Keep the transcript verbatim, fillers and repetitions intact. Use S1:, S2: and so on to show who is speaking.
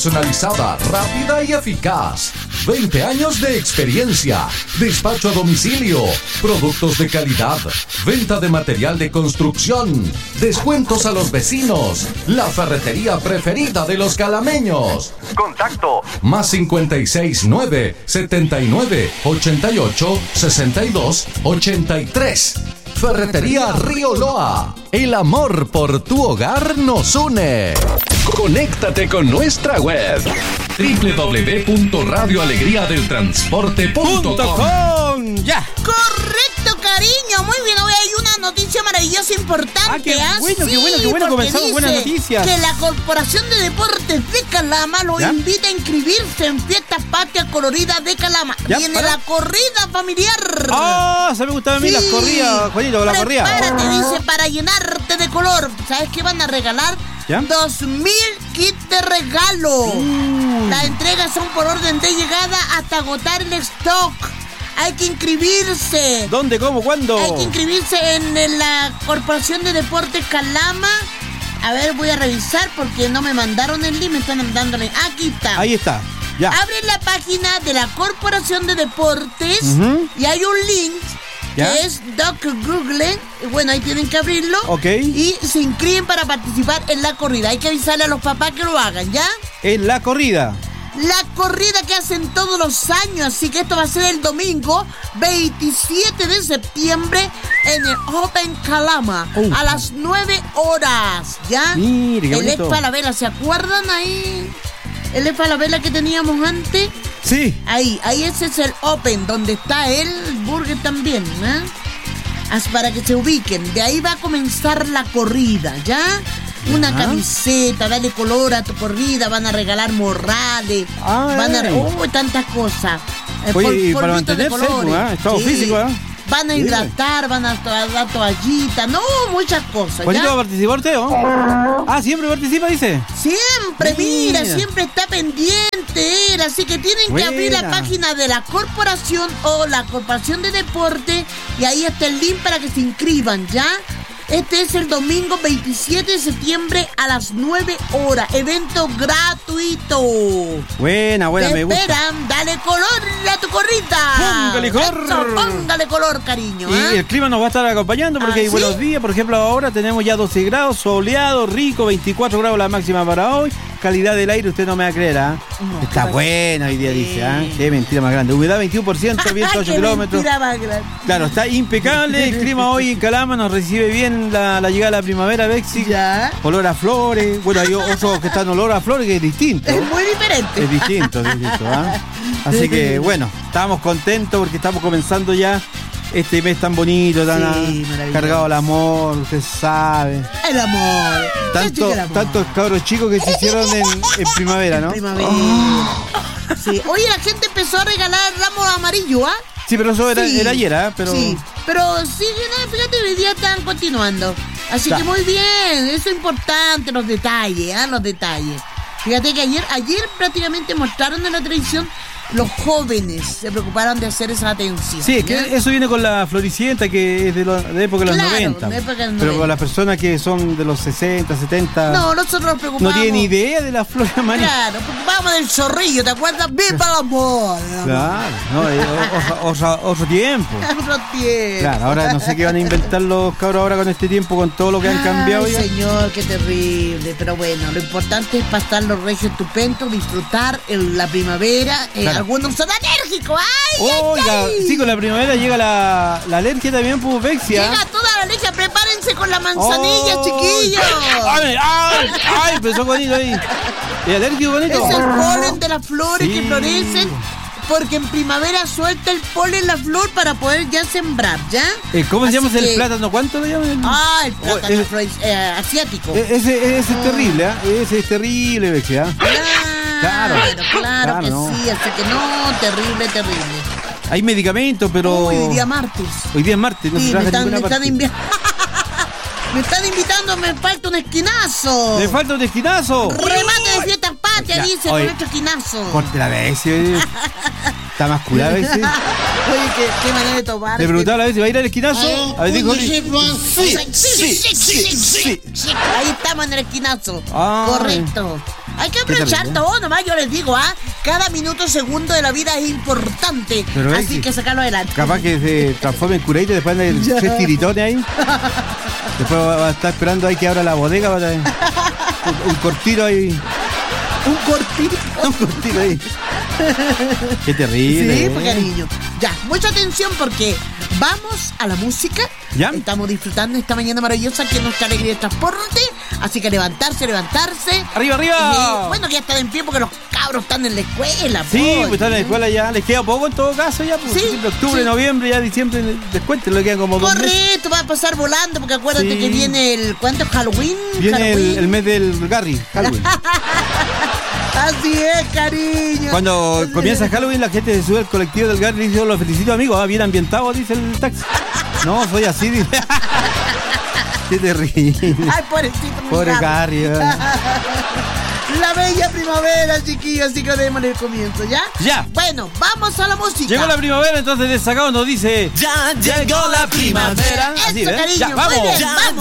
S1: Personalizada, rápida y eficaz. veinte años de experiencia. Despacho a domicilio. Productos de calidad. Venta de material de construcción. Descuentos a los vecinos. La ferretería preferida de los calameños. Contacto. Más cincuenta y seis nueve setenta y nueve ochenta y ocho sesenta y dos ochenta y tres. Ferretería Río Loa. El amor por tu hogar nos une. Conéctate con nuestra web doble u doble u doble u punto radio alegría del transporte punto com.
S2: Ya.
S3: Correcto, cariño. Muy bien, hoy hay una noticia maravillosa importante.
S2: Ah, qué
S3: ¿ah?
S2: bueno,
S3: sí,
S2: qué bueno, qué bueno. Comenzamos buenas noticias.
S3: Que la Corporación de Deportes de Calama lo
S2: ¿Ya?
S3: invita a inscribirse en Fiestas Patrias Coloridas de Calama.
S2: ¿Ya?
S3: Viene
S2: ¿Para?
S3: la corrida familiar.
S2: Ah, se me gustan a mí
S3: Sí.
S2: las corridas, Juanito, la corrida.
S3: Prepárate, dice, para llenarte de color. ¿Sabes qué van a regalar?
S2: ¿Ya?
S3: Dos mil kits de regalo.
S2: Uh.
S3: Las entregas son por orden de llegada hasta agotar el stock. Hay que inscribirse.
S2: ¿Dónde, cómo, cuándo?
S3: Hay que inscribirse en, en la Corporación de Deportes Calama. A ver, voy a revisar porque no me mandaron el link, me están mandándole. Aquí está.
S2: Ahí está, ya.
S3: Abre la página de la Corporación de Deportes
S2: Uh-huh.
S3: y hay un link
S2: ¿Ya?
S3: que es Doc Google. Bueno, ahí tienen que abrirlo.
S2: Ok.
S3: Y se inscriben para participar en la corrida. Hay que avisarle a los papás que lo hagan, ¿ya?
S2: En la corrida.
S3: La corrida que hacen todos los años, así que esto va a ser el domingo veintisiete de septiembre en el Open Calama,
S2: Uh.
S3: a las nueve horas, ¿ya?
S2: Mire, qué
S3: el
S2: bonito.
S3: Falabella, ¿se acuerdan ahí? El Falabella que teníamos antes.
S2: Sí.
S3: Ahí, ahí ese es el Open, donde está el Burger también, ¿eh? Así para que se ubiquen. De ahí va a comenzar la corrida, ¿ya? Una
S2: Ajá.
S3: camiseta, dale color a tu corrida, van a regalar morrales,
S2: Ay.
S3: van a... ¡Oh, tantas cosas! Eh,
S2: Oye,
S3: pol-
S2: y para
S3: polvitos de
S2: mantenerse,
S3: colores.
S2: pues, ¿eh? Estado físico, ¿eh?
S3: Van a hidratar, van a to- a dar toallita, no, muchas cosas,
S2: ¿Juanito va a
S3: ¿ya?
S2: participar usted, o? Ah, siempre participa, dice.
S3: Siempre, mira,
S2: Mira.
S3: siempre está pendiente él, así que tienen que abrir la
S2: Buena.
S3: página de la corporación o la Corporación de Deporte y ahí está el link para que se inscriban, ¿ya? Este es el domingo veintisiete de septiembre a las nueve horas, evento gratuito.
S2: Buena, buena,
S3: Te
S2: me gusta.
S3: esperan, dale color a tu corrita.
S2: Póngale color.
S3: Eso, póngale color, cariño.
S2: Y
S3: ¿eh?
S2: el clima nos va a estar acompañando porque
S3: ¿Ah,
S2: hay
S3: sí?
S2: buenos días. Por ejemplo, ahora tenemos ya doce grados, soleado, rico, veinticuatro grados la máxima para hoy. Calidad del aire, usted no me va a creer, ¿ah?
S3: No,
S2: Está
S3: qué
S2: buena hoy día,
S3: Sí.
S2: dice, ¿ah? Qué mentira más grande. Humedad veintiuno por ciento, viento ocho
S3: Qué
S2: kilómetros.
S3: mentira más grande.
S2: Claro, está impecable. El clima hoy en Calama nos recibe bien la, la llegada de la primavera, Bexi.
S3: Ya.
S2: Olor a flores. Bueno, hay otros que están olor a flores que es distinto.
S3: Es muy diferente.
S2: Es distinto, es distinto, ¿ah? Así que, bueno, estamos contentos porque estamos comenzando ya este mes tan bonito, tan
S3: Sí,
S2: ah,
S3: maravilloso.
S2: cargado al amor, usted sabe.
S3: El amor.
S2: Tanto,
S3: El amor.
S2: tantos cabros chicos que se hicieron en, en primavera, ¿no?
S3: Primavera. Sí. Oye, la gente empezó a regalar ramos amarillos, ¿ah?
S2: Sí, pero eso era,
S3: Sí.
S2: era ayer, ¿ah? Pero...
S3: Sí, pero sí, no, fíjate, hoy día están continuando. Así
S2: Ya.
S3: que muy bien, eso es importante, los detalles, ¿ah? Los detalles. Fíjate que ayer, ayer prácticamente mostraron en la televisión los jóvenes se preocuparon de hacer esa atención.
S2: Sí, es que
S3: ¿ya?
S2: eso viene con la floricienta que es de, lo- de época de los
S3: Claro,
S2: noventa.
S3: de época de los
S2: Pero
S3: noventa.
S2: con las personas que son de los sesenta, setenta,
S3: No, nosotros nos
S2: no
S3: preocupamos.
S2: tienen ni idea de las flores amarillas.
S3: Claro, nos preocupábamos del zorrillo, ¿te acuerdas? ¡Viva el amor!
S2: Claro, no, eh, o- o- otro, otro tiempo.
S3: Otro tiempo.
S2: Claro, ahora no sé qué van a inventar los cabros ahora con este tiempo, con todo lo que han
S3: Ay,
S2: cambiado ya.
S3: señor, qué terrible. Pero bueno, lo importante es pasar los regios estupendos, disfrutar el- la primavera. Eh,
S2: Claro.
S3: Algunos son alérgicos. ¡Ay,
S2: Oiga,
S3: ay, ay!
S2: sí, con la primavera llega la, la alergia también, pues, Bexia.
S3: Llega toda la alergia, prepárense con la manzanilla,
S2: Oh,
S3: chiquillos.
S2: ¡Ay, ay! ¡Ay! Empezó bonito ahí. ¿Es alérgico bonito?
S3: Es el polen de las flores
S2: Sí.
S3: que florecen. Porque en primavera suelta el polen la flor para poder ya sembrar, ¿ya?
S2: Eh, ¿Cómo se
S3: Así
S2: llama ese
S3: que-
S2: el plátano? ¿Cuánto le llaman?
S3: Ah, el plátano
S2: Oh, eh,
S3: flor- eh, asiático.
S2: E- Ese, ese es terrible, ¿ah? Ese es terrible, Bexia.
S3: Claro,
S2: Claro,
S3: claro,
S2: claro,
S3: que
S2: no.
S3: sí, así que no, terrible, terrible.
S2: Hay medicamentos, pero...
S3: Hoy día martes.
S2: Hoy día es martes, no
S3: Sí,
S2: se
S3: me
S2: trabaja en
S3: están, me,
S2: ninguna
S3: están
S2: parte.
S3: invi- me están invitando, me falta un esquinazo.
S2: ¿Le falta un esquinazo?
S3: Remate de fiestas patrias,
S2: Ya,
S3: dice,
S2: oye.
S3: con nuestro esquinazo.
S2: Corte la Bexia. Está más curado ese.
S3: Oye, qué, qué manera de tomar.
S2: Le preguntaba a la vez, ¿va a ir al esquinazo? A ver, dijo,
S3: sí, sí, sí, sí, sí. Ahí estamos en el esquinazo.
S2: Ay.
S3: Correcto. Hay que aprovechar todo, nomás yo les digo, ¿ah? Cada minuto, segundo de la vida es importante.
S2: Pero
S3: así
S2: es
S3: que sacarlo adelante.
S2: Capaz que se transforme en curadito y después anda el tres tiritones ahí. Después va a estar esperando ahí que abra la bodega para un, un cortito ahí.
S3: Un cortito.
S2: Un cortito ahí. Qué terrible.
S3: Sí,
S2: eh.
S3: pues cariño. Ya, mucha atención porque vamos a la música.
S2: ¿Ya?
S3: Estamos disfrutando esta mañana maravillosa que es nuestra alegría de transporte. Así que levantarse, levantarse.
S2: ¡Arriba, arriba!
S3: Y, bueno, que ya están en pie porque los cabros están en la escuela.
S2: Sí,
S3: po,
S2: pues están en la escuela ya. Les queda poco en todo caso ya. Pues,
S3: Sí,
S2: septiembre, octubre,
S3: sí.
S2: noviembre, ya diciembre. Descuenten, le quedan como dos meses.
S3: Correcto, va a pasar volando porque acuérdate
S2: Sí.
S3: que viene el... ¿Cuánto? Halloween.
S2: Viene el,
S3: Halloween.
S2: el mes del Garry, Halloween.
S3: Así es, cariño.
S2: Cuando comienza Halloween, la gente se sube al colectivo del Garry y dice: "Yo los felicito, amigos, ah, bien ambientado", dice el taxi. No, soy así, dice. Qué terrible.
S3: Ay, pobrecito. mi
S2: Pobre
S3: Garry.
S2: Garry. ¿eh?
S3: La bella primavera, chiquillos, así que démosle el comienzo, ¿ya?
S2: Ya.
S3: Bueno, vamos a la música.
S2: Llegó la primavera, entonces Desacados nos dice:
S4: Ya llegó la primavera.
S3: Eso,
S2: Así, ¿ves?
S3: cariño,
S2: Ya,
S3: muy
S2: vamos.
S3: bien,
S4: Ya
S3: vamos.